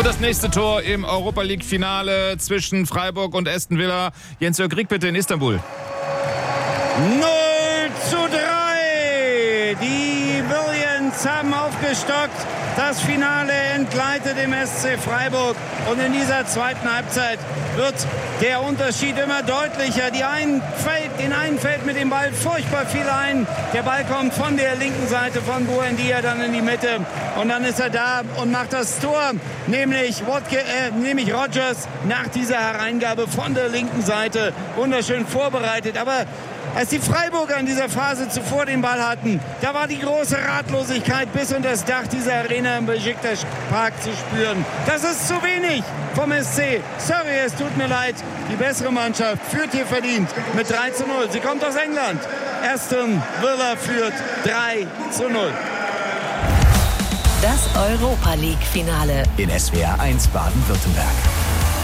Und das nächste Tor im Europa-League-Finale zwischen Freiburg und Aston Villa. Jens-Jörg Rieck bitte in Istanbul. 0:3. Die Williams haben aufgestockt. Das Finale entgleitet dem SC Freiburg. Und in dieser zweiten Halbzeit wird der Unterschied immer deutlicher. Den einen fällt mit dem Ball furchtbar viel ein. Der Ball kommt von der linken Seite von Buendia dann in die Mitte. Und dann ist er da und macht das Tor. Nämlich Rodgers nach dieser Hereingabe von der linken Seite. Wunderschön vorbereitet. Aber als die Freiburger in dieser Phase zuvor den Ball hatten, da war die große Ratlosigkeit bis unter das Dach dieser Arena im Besiktas Park zu spüren. Das ist zu wenig vom SC. Sorry, es tut mir leid. Die bessere Mannschaft führt hier verdient mit 3:0. Sie kommt aus England. Aston Villa führt 3:0. Das Europa-League-Finale in SWR 1 Baden-Württemberg.